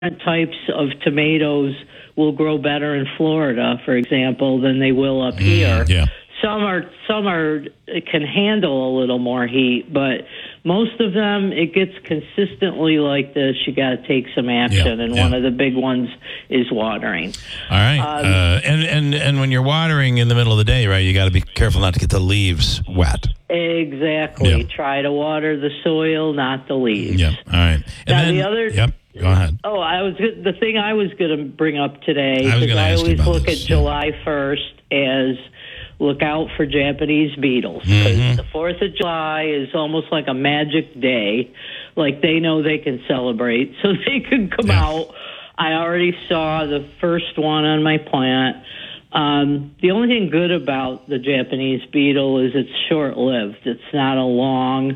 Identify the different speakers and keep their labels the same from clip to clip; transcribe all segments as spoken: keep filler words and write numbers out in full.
Speaker 1: types of tomatoes will grow better in Florida, for example, than they will up here.
Speaker 2: Mm, yeah.
Speaker 1: Some are some are can handle a little more heat, but most of them, it gets consistently like this. You got to take some action,
Speaker 2: yeah,
Speaker 1: and
Speaker 2: yeah.
Speaker 1: one of the big ones is watering.
Speaker 2: All right,
Speaker 1: Um,
Speaker 2: uh, and and and when you're watering in the middle of the day, right, you got to be careful not to get the leaves wet.
Speaker 1: Exactly.
Speaker 2: Yeah.
Speaker 1: Try to water the soil, not the leaves.
Speaker 2: Yep. All right. And
Speaker 1: Now,
Speaker 2: then,
Speaker 1: the other-
Speaker 2: Yep. Go ahead.
Speaker 1: Oh, I was good. The thing I was going to bring up today,
Speaker 2: I was
Speaker 1: because
Speaker 2: gonna
Speaker 1: I
Speaker 2: ask you
Speaker 1: always
Speaker 2: about
Speaker 1: look
Speaker 2: this,
Speaker 1: at
Speaker 2: yeah.
Speaker 1: July first as look out for Japanese beetles. Because
Speaker 2: Mhm.
Speaker 1: the fourth of July is almost like a magic day. Like they know they can celebrate, so they can come
Speaker 2: Yeah.
Speaker 1: out. I already saw the first one on my plant. Um, the only thing good about the Japanese beetle is it's short-lived. It's not a long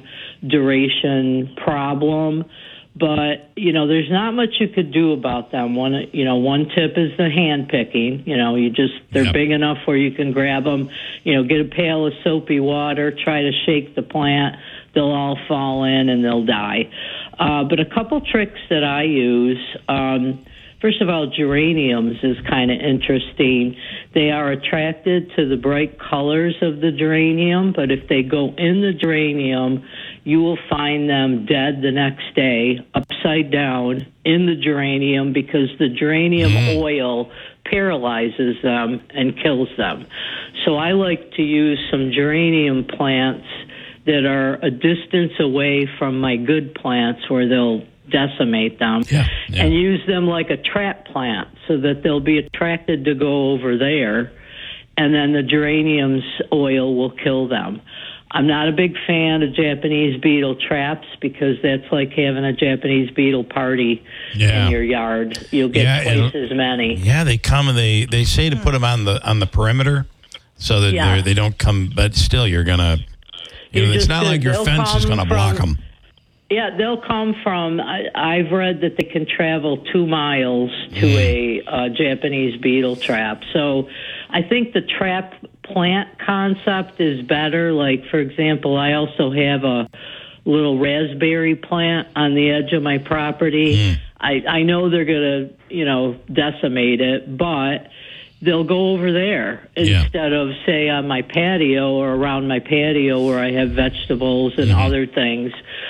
Speaker 1: duration problem. But, you know, there's not much you could do about them. One, you know, one tip is the hand picking. You know, you just, they're
Speaker 2: Yep.
Speaker 1: big enough where you can grab them, you know, get a pail of soapy water, try to shake the plant. They'll all fall in and they'll die. Uh, but a couple tricks that I use, um, first of all, geraniums is kind of interesting. They are attracted to the bright colors of the geranium, but if they go in the geranium, you will find them dead the next day, upside down, in the geranium, because the geranium
Speaker 2: Mm.
Speaker 1: oil paralyzes them and kills them. So I like to use some geranium plants that are a distance away from my good plants where they'll decimate them,
Speaker 2: Yeah, yeah.
Speaker 1: and use them like a trap plant so that they'll be attracted to go over there, and then the geranium's oil will kill them. I'm not a big fan of Japanese beetle traps because that's like having a Japanese beetle party
Speaker 2: Yeah.
Speaker 1: in your yard. You'll get
Speaker 2: Yeah,
Speaker 1: twice
Speaker 2: it'll-
Speaker 1: as many.
Speaker 2: Yeah, they come and they, they say to put them on the on the perimeter so that
Speaker 1: Yeah.
Speaker 2: they're they don't come. But still, you're gonna. You
Speaker 1: You
Speaker 2: know, it's
Speaker 1: just-
Speaker 2: not like your
Speaker 1: they'll
Speaker 2: fence is
Speaker 1: come
Speaker 2: going to block
Speaker 1: from-
Speaker 2: them.
Speaker 1: Yeah, they'll come from, I, I've read that they can travel two miles to a uh, Japanese beetle trap. So I think the trap plant concept is better. Like, for example, I also have a little raspberry plant on the edge of my property.
Speaker 2: Mm.
Speaker 1: I, I know they're going to, you know, decimate it, but they'll go over there
Speaker 2: Yeah.
Speaker 1: instead of, say, on my patio or around my patio where I have vegetables and
Speaker 2: Mhm.
Speaker 1: other things.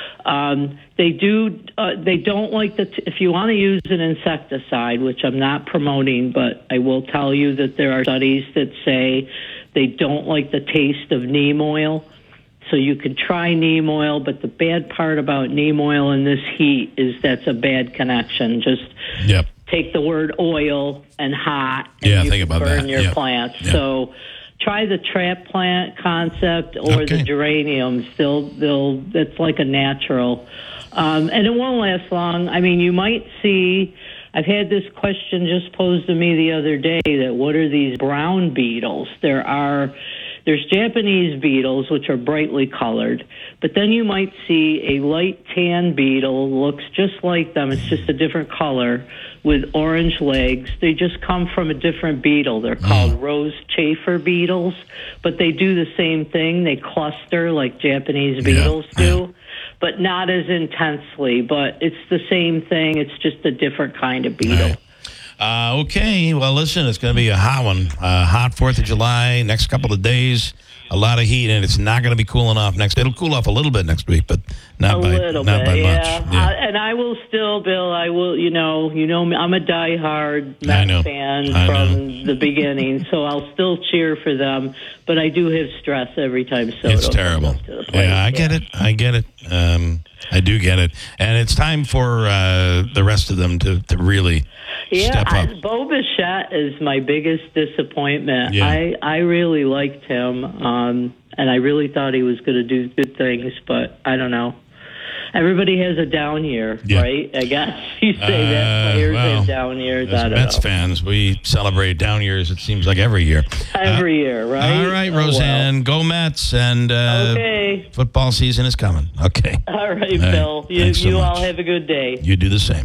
Speaker 1: Um, they do. Uh, they don't like the. T- if you want to use an insecticide, which I'm not promoting, but I will tell you that there are studies that say they don't like the taste of neem oil. So you can try neem oil, but the bad part about neem oil in this heat is that's a bad connection. Just
Speaker 2: Yep.
Speaker 1: take the word oil and hot, and
Speaker 2: Yeah,
Speaker 1: you
Speaker 2: think
Speaker 1: can
Speaker 2: about
Speaker 1: burn
Speaker 2: that.
Speaker 1: your
Speaker 2: Yep.
Speaker 1: plants.
Speaker 2: Yep.
Speaker 1: So try the trap plant concept or
Speaker 2: Okay.
Speaker 1: the geraniums. They'll they'll it's like a natural, um, and it won't last long. I mean, you might see. I've had this question just posed to me the other day. That what are these brown beetles? There are. There's Japanese beetles, which are brightly colored, but then you might see a light tan beetle, looks just like them, it's just a different color, with orange legs. They just come from a different beetle. They're called rose chafer beetles, but they do the same thing. They cluster like Japanese beetles
Speaker 2: Yeah,
Speaker 1: do, but not as intensely, but it's the same thing. It's just a different kind of beetle.
Speaker 2: Right. Uh, okay, well, listen, it's going to be a hot one. Uh, hot fourth of July, next couple of days, a lot of heat, and it's not going to be cooling off next. It'll cool off a little bit next week, but not
Speaker 1: a
Speaker 2: by
Speaker 1: little
Speaker 2: not
Speaker 1: bit,
Speaker 2: by
Speaker 1: yeah.
Speaker 2: much. Yeah.
Speaker 1: Uh, and I will still, Bill. I will, you know, you know, me, I'm a diehard
Speaker 2: I know.
Speaker 1: Mets fan
Speaker 2: I
Speaker 1: from the beginning, so I'll still cheer for them. But I do have stress every time Soto
Speaker 2: It's
Speaker 1: comes
Speaker 2: terrible.
Speaker 1: up to the plate.
Speaker 2: Yeah, I get it. I get it. Um, I do get it. And it's time for uh, the rest of them to, to really
Speaker 1: Yeah,
Speaker 2: step
Speaker 1: I,
Speaker 2: up.
Speaker 1: Bo Bichette is my biggest disappointment.
Speaker 2: Yeah.
Speaker 1: I I really liked him, um, and I really thought he was going to do good things, but I don't know. Everybody has a down year,
Speaker 2: Yeah.
Speaker 1: right? I guess you say
Speaker 2: Uh,
Speaker 1: that players
Speaker 2: well,
Speaker 1: have down years. I
Speaker 2: As
Speaker 1: don't
Speaker 2: Mets
Speaker 1: know.
Speaker 2: fans, we celebrate down years, it seems like every year.
Speaker 1: Every
Speaker 2: Uh,
Speaker 1: year, right?
Speaker 2: All right,
Speaker 1: Oh, well.
Speaker 2: Roseanne, go Mets, and uh,
Speaker 1: Okay.
Speaker 2: football season is coming. Okay.
Speaker 1: All right,
Speaker 2: All right.
Speaker 1: Bill. You,
Speaker 2: Thanks so
Speaker 1: you all
Speaker 2: much.
Speaker 1: have a good day.
Speaker 2: You do the same.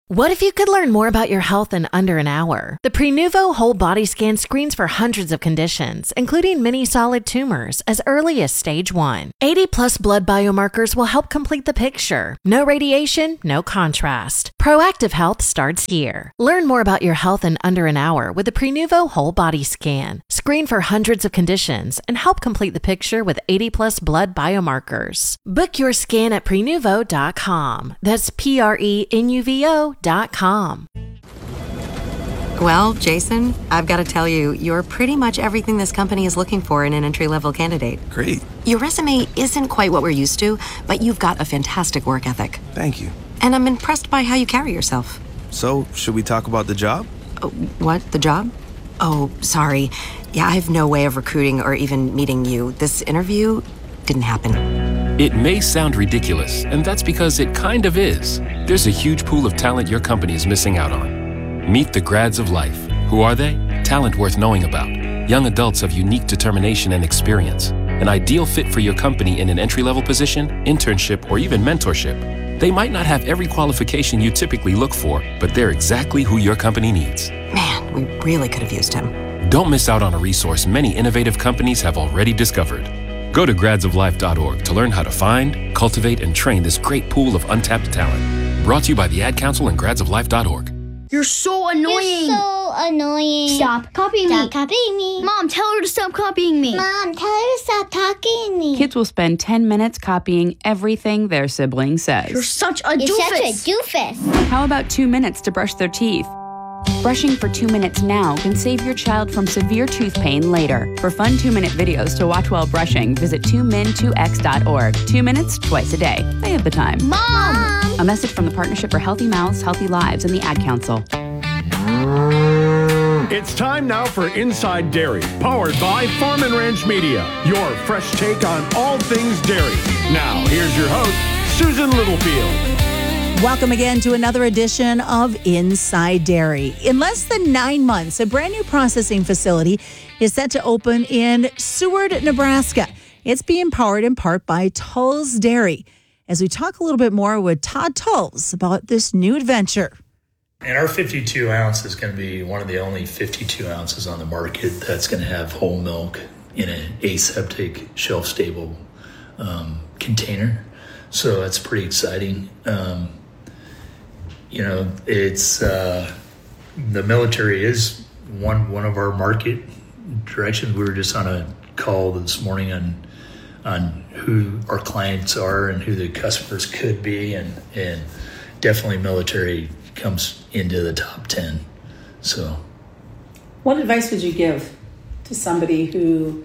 Speaker 3: What if you could learn more about your health in under an hour? The Prenuvo Whole Body Scan screens for hundreds of conditions, including many solid tumors, as early as stage one. eighty plus blood biomarkers will help complete the picture. No radiation, no contrast. Proactive health starts here. Learn more about your health in under an hour with the Prenuvo Whole Body Scan. Screen for hundreds of conditions and help complete the picture with eighty plus blood biomarkers. Book your scan at prenuvo dot com. That's P R E N U V O dot com.
Speaker 4: Well, Jason, I've got to tell you, you're pretty much everything this company is looking for in an entry-level candidate.
Speaker 5: Great.
Speaker 4: Your resume isn't quite what we're used to, but you've got a fantastic work ethic.
Speaker 5: Thank you.
Speaker 4: And I'm impressed by how you carry yourself.
Speaker 5: So, should we talk about the job?
Speaker 4: Oh, what? The job? Oh, sorry. Yeah, I have no way of recruiting or even meeting you. This interview didn't happen.
Speaker 6: It may sound ridiculous, and that's because it kind of is. There's a huge pool of talent your company is missing out on. Meet the grads of life. Who are they? Talent worth knowing about. Young adults of unique determination and experience. An ideal fit for your company in an entry-level position, internship, or even mentorship. They might not have every qualification you typically look for, but they're exactly who your company needs.
Speaker 4: Man, we really could have used him.
Speaker 6: Don't miss out on a resource many innovative companies have already discovered. Go to grads of life dot org to learn how to find, cultivate, and train this great pool of untapped talent. Brought to you by the Ad Council and grads of life dot org.
Speaker 7: You're so annoying.
Speaker 8: You're so annoying.
Speaker 7: Stop copying
Speaker 8: stop
Speaker 7: me.
Speaker 8: Stop copying me.
Speaker 7: Mom, tell her to stop copying me.
Speaker 8: Mom, tell her to stop talking to me.
Speaker 9: Kids will spend ten minutes copying everything their sibling says.
Speaker 7: You're such a
Speaker 8: You're
Speaker 7: doofus.
Speaker 8: such a doofus.
Speaker 9: How about two minutes to brush their teeth? Brushing for two minutes now can save your child from severe tooth pain later. For fun two-minute videos to watch while brushing, visit two min two x dot org. Two minutes, twice a day. They have the time.
Speaker 8: Mom!
Speaker 9: A message from the Partnership for Healthy Mouths, Healthy Lives, and the Ad Council.
Speaker 10: It's time now for Inside Dairy, powered by Farm and Ranch Media, your fresh take on all things dairy. Now, here's your host, Susan Littlefield.
Speaker 11: Welcome again to another edition of Inside Dairy. In less than nine months, a brand new processing facility is set to open in Seward, Nebraska. It's being powered in part by Tulls Dairy. As we talk a little bit more with Todd Tulls about this new adventure.
Speaker 12: And our fifty-two ounce is going to be one of the only fifty-two ounces on the market that's going to have whole milk in an aseptic, shelf-stable um, container. So that's pretty exciting. Um, you know, it's uh, the military is one one of our market directions. We were just on a call this morning on on who our clients are and who the customers could be, and and definitely military comes into the top ten. So
Speaker 13: what advice would you give to somebody who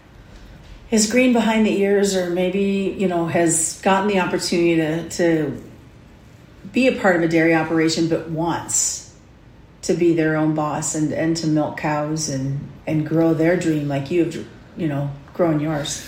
Speaker 13: is green behind the ears, or maybe, you know, has gotten the opportunity to, to be a part of a dairy operation but wants to be their own boss and, and to milk cows and, and grow their dream like you've, you know, grown yours?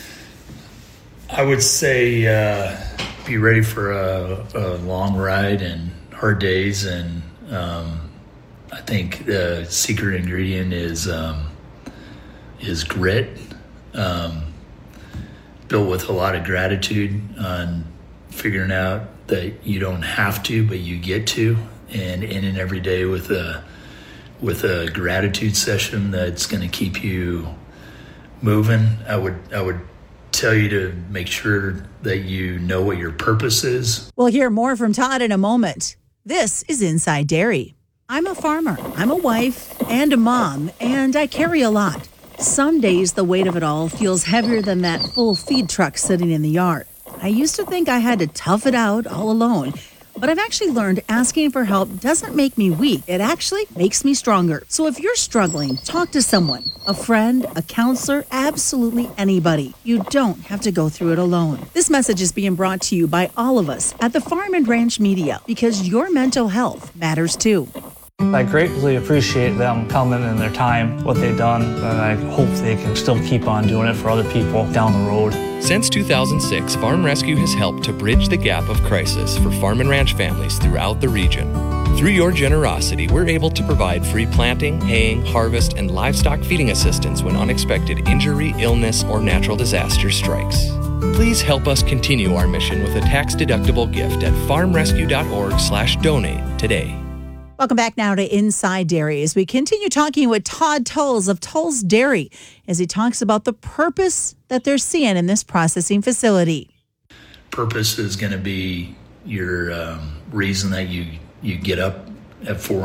Speaker 12: I would say uh, be ready for a, a long ride and hard days, and um, I think the secret ingredient is um, is grit, um, built with a lot of gratitude on figuring out that you don't have to, but you get to, and in and every day with a with a gratitude session that's going to keep you moving. I would I would tell you to make sure that you know what your purpose is.
Speaker 11: We'll hear more from Todd in a moment. This is Inside Dairy. I'm a farmer, I'm a wife, and a mom, and I carry a lot. Some days the weight of it all feels heavier than that full feed truck sitting in the yard. I used to think I had to tough it out all alone, but I've actually learned asking for help doesn't make me weak. It actually makes me stronger. So if you're struggling, talk to someone, a friend, a counselor, absolutely anybody. You don't have to go through it alone. This message is being brought to you by all of us at the Farm and Ranch Media, because your mental health matters too.
Speaker 14: I greatly appreciate them coming and their time, what they've done, and I hope they can still keep on doing it for other people down the road.
Speaker 15: Since two thousand six, Farm Rescue has helped to bridge the gap of crisis for farm and ranch families throughout the region. Through your generosity, we're able to provide free planting, haying, harvest, and livestock feeding assistance when unexpected injury, illness, or natural disaster strikes. Please help us continue our mission with a tax-deductible gift at farm rescue dot org slash donate today.
Speaker 11: Welcome back now to Inside Dairy as we continue talking with Todd Tulls of Tulls Dairy as he talks about the purpose that they're seeing in this processing facility.
Speaker 12: Purpose is going to be your um, reason that you, you get up at four